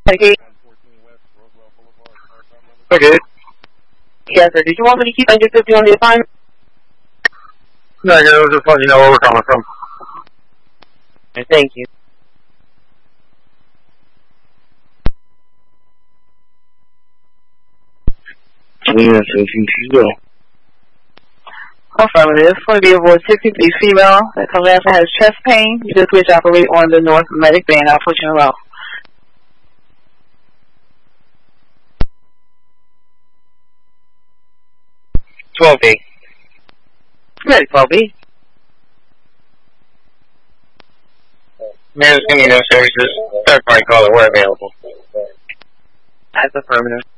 Okay. Okay. Yes, sir. Did you want me to keep under 50 on the assignment? No, I was just letting you know where we're coming from. Thank you. Yeah, so you go. Affirmative. It's going to be a Ward 63 female. That comes in has chest pain. You just switch operate on the North Medic band. I'll put you in a row. 12B. Ready, 12B. Man's gonna need no services. Third party caller, we're available. That's affirmative.